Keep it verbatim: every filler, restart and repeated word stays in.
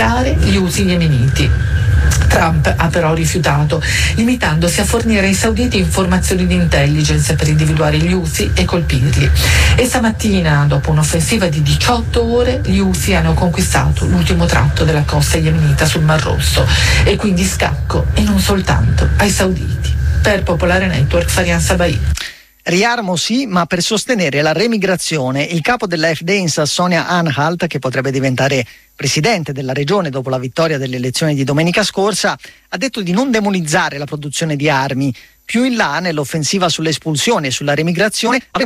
identificare gli usi yemeniti. Trump ha però rifiutato, limitandosi a fornire ai sauditi informazioni di intelligence per individuare gli Houthi e colpirli. E stamattina, dopo un'offensiva di diciotto ore, gli Houthi hanno conquistato l'ultimo tratto della costa yemenita sul Mar Rosso, e quindi scacco, e non soltanto, ai sauditi. Per Popolare Network, Farian Sabai. Riarmo sì, ma per sostenere la remigrazione. Il capo dell'A F D in Sassonia-Anhalt, che potrebbe diventare presidente della regione dopo la vittoria delle elezioni di domenica scorsa, ha detto di non demonizzare la produzione di armi. Più in là, nell'offensiva sull'espulsione e sulla remigrazione,